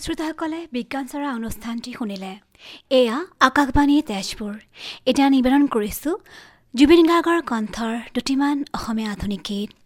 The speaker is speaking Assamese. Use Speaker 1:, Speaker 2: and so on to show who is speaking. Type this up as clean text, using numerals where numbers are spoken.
Speaker 1: শ্ৰোতাসকলে বিজ্ঞান চৰা অনুষ্ঠানটি শুনিলে। এয়া আকাশবাণী তেজপুৰ। এতিয়া নিবেদন কৰিছোঁ জুবিন গাৰ্গৰ কণ্ঠৰ দুটিমান অসমীয়া আধুনিক গীত।